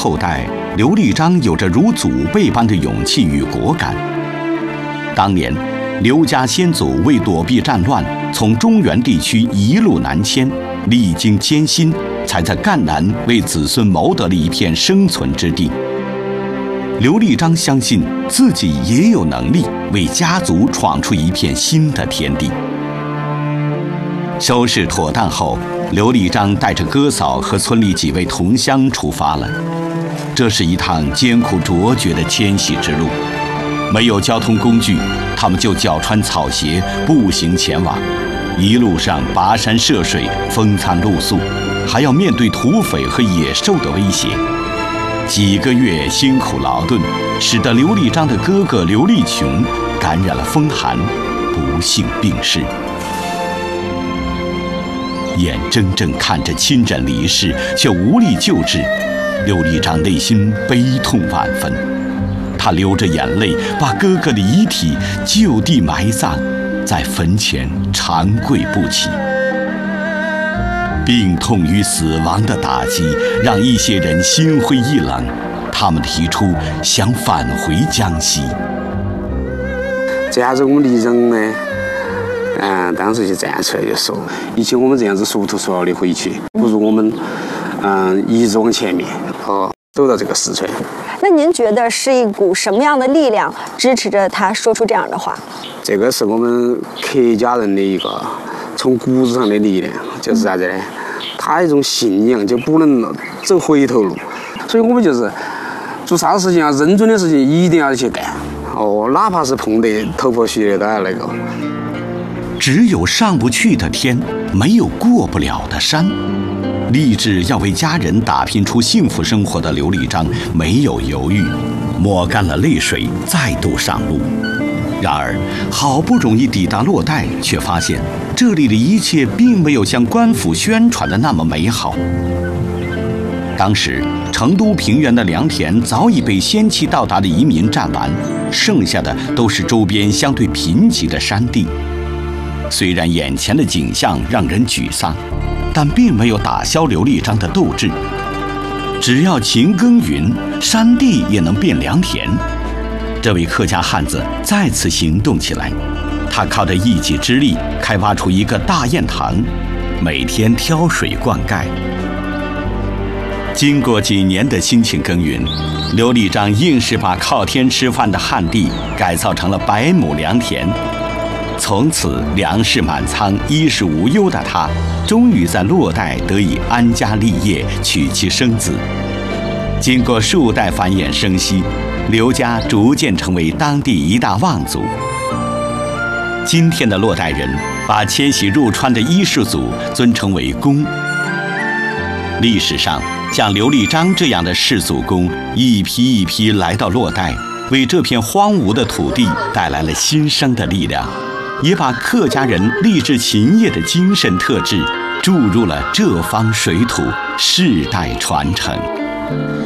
后代刘立章有着如祖辈般的勇气与果敢。当年，刘家先祖为躲避战乱，从中原地区一路南迁，历经艰辛，才在赣南为子孙谋得了一片生存之地。刘立章相信自己也有能力为家族闯出一片新的天地。收拾妥当后，刘立章带着哥嫂和村里几位同乡出发了。这是一趟艰苦卓绝的迁徙之路，没有交通工具，他们就脚穿草鞋步行前往。一路上跋山涉水，风餐露宿，还要面对土匪和野兽的威胁。几个月辛苦劳顿，使得刘立章的哥哥刘立琼感染了风寒，不幸病逝。眼睁睁看着亲人离世，却无力救治，刘立章内心悲痛万分。他流着眼泪，把哥哥的遗体就地埋葬，在坟前长跪不起。病痛与死亡的打击让一些人心灰意冷，他们提出想返回江西。 这下子我们立章呢，当时就站出来就说，与其我们这样子缩头缩脑的回去，不如我们一直往前面，走到这个四川。 那您觉得是一股什么样的力量支持着他说出这样的话？ 这个是我们客家人的一个从骨子上的力量，就是啥子呢？他一种信仰，就不能走回头路。所以我们就是做啥事情啊，认真的事情一定要去干。哪怕是碰得头破血流都要那个。 只有上不去的天，没有过不了的山。立志要为家人打拼出幸福生活的刘立章没有犹豫，抹干了泪水，再度上路。然而，好不容易抵达洛带，却发现这里的一切并没有像官府宣传的那么美好。当时，成都平原的良田早已被先期到达的移民占完，剩下的都是周边相对贫瘠的山地。虽然眼前的景象让人沮丧，但并没有打消刘立章的斗志。只要勤耕耘，山地也能变良田。这位客家汉子再次行动起来，他靠着一己之力开挖出一个大堰塘，每天挑水灌溉。经过几年的辛勤耕耘，刘立章硬是把靠天吃饭的旱地改造成了100亩良田。从此粮食满仓，衣食无忧的他，终于在洛带得以安家立业，娶妻生子。经过数代繁衍生息，刘家逐渐成为当地一大望族。今天的洛带人把迁徙入川的伊氏族尊称为公。历史上，像刘立章这样的氏族公一批一批来到洛带，为这片荒芜的土地带来了新生的力量，也把客家人立志勤业的精神特质注入了这方水土，世代传承。